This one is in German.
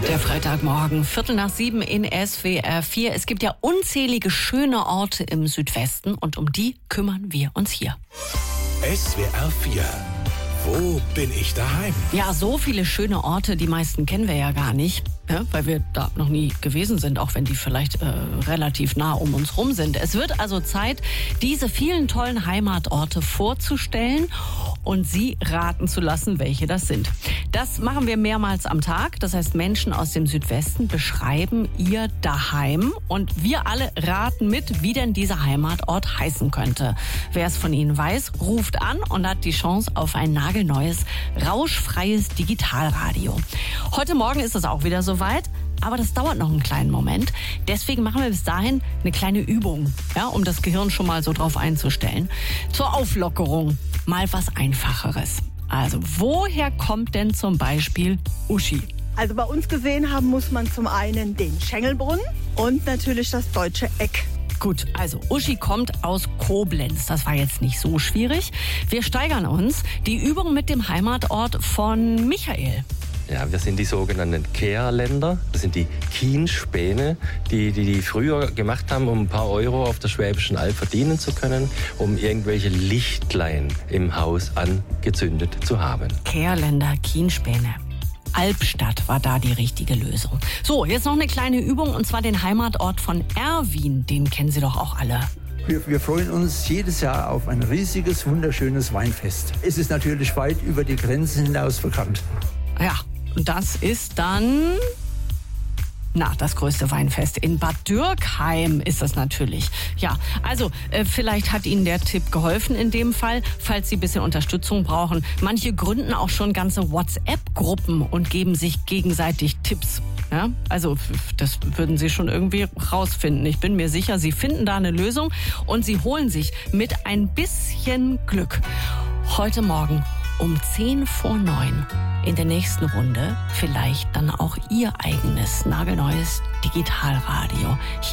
Der Freitagmorgen, 6:15 in SWR 4. Es gibt ja unzählige schöne Orte im Südwesten und um die kümmern wir uns hier. SWR 4. Wo bin ich daheim? Ja, so viele schöne Orte, die meisten kennen wir ja gar nicht, weil wir da noch nie gewesen sind, auch wenn die vielleicht relativ nah um uns rum sind. Es wird also Zeit, diese vielen tollen Heimatorte vorzustellen und Sie raten zu lassen, welche das sind. Das machen wir mehrmals am Tag. Das heißt, Menschen aus dem Südwesten beschreiben ihr Daheim und wir alle raten mit, wie denn dieser Heimatort heißen könnte. Wer es von Ihnen weiß, ruft an und hat die Chance auf ein nagelneues, rauschfreies Digitalradio. Heute Morgen ist es auch wieder soweit. Aber das dauert noch einen kleinen Moment. Deswegen machen wir bis dahin eine kleine Übung, um das Gehirn schon mal so drauf einzustellen. Zur Auflockerung mal was Einfacheres. Also, woher kommt denn zum Beispiel Uschi? Also bei uns gesehen haben muss man zum einen den Schengelbrunnen und natürlich das Deutsche Eck. Gut, also Uschi kommt aus Koblenz. Das war jetzt nicht so schwierig. Wir steigern uns. Die Übung mit dem Heimatort von Michael. Ja, wir sind die sogenannten Kehrländer. Das sind die Kienspäne, die früher gemacht haben, um ein paar Euro auf der Schwäbischen Alb verdienen zu können, um irgendwelche Lichtlein im Haus angezündet zu haben. Kehrländer, Kienspäne. Albstadt war da die richtige Lösung. So, jetzt noch eine kleine Übung, und zwar den Heimatort von Erwin. Den kennen Sie doch auch alle. Wir freuen uns jedes Jahr auf ein riesiges, wunderschönes Weinfest. Es ist natürlich weit über die Grenzen hinaus bekannt. Ja, das ist dann das größte Weinfest in Bad Dürkheim ist das natürlich. Ja, also vielleicht hat Ihnen der Tipp geholfen in dem Fall, falls Sie ein bisschen Unterstützung brauchen. Manche gründen auch schon ganze WhatsApp-Gruppen und geben sich gegenseitig Tipps. Ja, also das würden Sie schon irgendwie rausfinden. Ich bin mir sicher, Sie finden da eine Lösung und Sie holen sich mit ein bisschen Glück heute Morgen um 8:50 in der nächsten Runde vielleicht dann auch Ihr eigenes nagelneues Digitalradio.